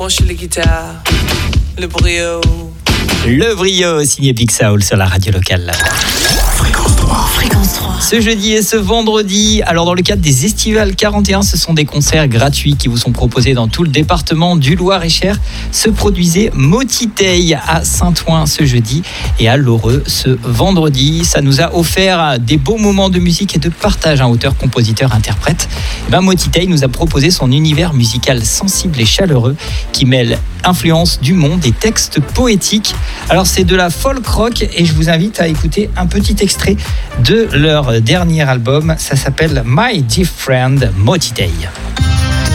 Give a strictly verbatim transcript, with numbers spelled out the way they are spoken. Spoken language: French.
Branchez les guitares, le brio. Le brio, signé Big Soul sur la radio locale. Fréquence trois. Fréquence trois. Ce jeudi et ce vendredi, alors dans le cadre des Estivales quarante et un, ce sont des concerts gratuits qui vous sont proposés dans tout le département du Loir-et-Cher. Se produisait Motiteil à Saint-Ouen ce jeudi et à Loreux ce vendredi. Ça nous a offert des beaux moments de musique et de partage, un auteur, compositeur, interprète. Et ben Motiteil nous a proposé son univers musical sensible et chaleureux qui mêle influence du monde et textes poétiques. Alors c'est de la folk rock et je vous invite à écouter un petit extrait de leur dernier album. Ça s'appelle My Dear Friend Motiteil.